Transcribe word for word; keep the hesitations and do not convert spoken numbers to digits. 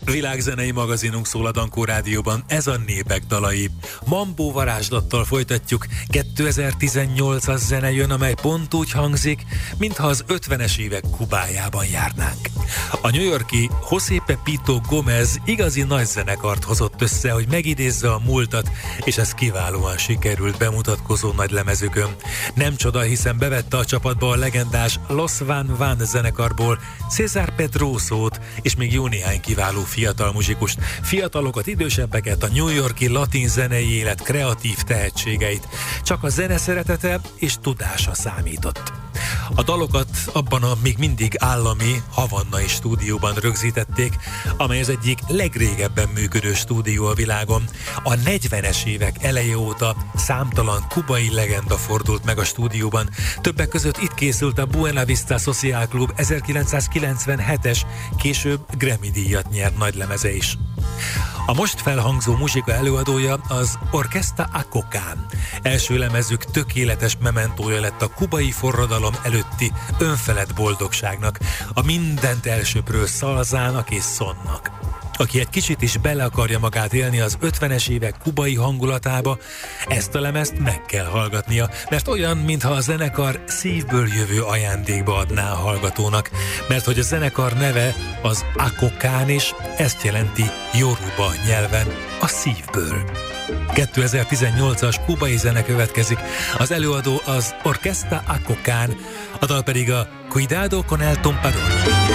Világzenei magazinunk szól a Dankó Rádióban, ez a Népek dalai. Mambó varázslattal folytatjuk, kétezer-tizennyolcas zene jön, amely pont úgy hangzik, mintha az ötvenes évek Kubájában járnánk. A New York-i José Pepito Gómez igazi nagyzenekart hozott össze, hogy megidézze a múltat, és ez kiválóan sikerült bemutatkozó nagy lemezükön. Nem csoda, hiszen bevette a csapatba a legendás Los Van Van zenekarból César Pedrosót, és még jó néhány kiváló fiatal muzsikust, fiatalokat, idősebbeket, a New York-i latin zenei élet kreatív tehetségeit. Csak a zene szeretete és tudása számított. A dalokat abban a még mindig állami havannai stúdióban rögzítették, amely az egyik legrégebben működő stúdió a világon. A negyvenes évek eleje óta számtalan kubai legenda fordult meg a stúdióban. Többek között itt készült a Buena Vista Social Club ezerkilencszázkilencvenhetes, később Grammy-díjat nyert nagylemeze is. A most felhangzó muzsika előadója az Orquesta Acocán. Első lemezük tökéletes mementója lett a kubai forradalom előtti önfelett boldogságnak, a mindent elsöprő szalzának és szonnak. Aki egy kicsit is bele akarja magát élni az ötvenes évek kubai hangulatába, ezt a lemezt meg kell hallgatnia, mert olyan, mintha a zenekar szívből jövő ajándékba adná a hallgatónak, mert hogy a zenekar neve az Acocán, és ezt jelenti Yoruba nyelven a szívből. kétezer-tizennyolcas kubai zene következik, az előadó az Orquesta Acocán, a dal pedig a Cuidado con el Tompador.